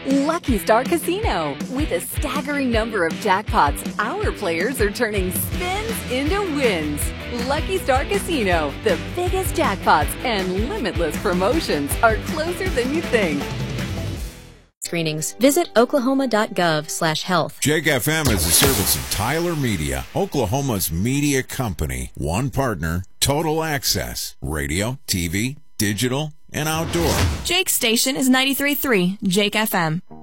Lucky Star Casino. With a staggering number of jackpots, our players are turning spins into wins. Lucky Star Casino, the biggest jackpots and limitless promotions are closer than you think. Screenings. Visit oklahoma.gov/health. Jake FM is a service of Tyler Media, Oklahoma's media company. One partner, total access, radio, TV, digital, and outdoor. Jake's station is 93.3 Jake FM.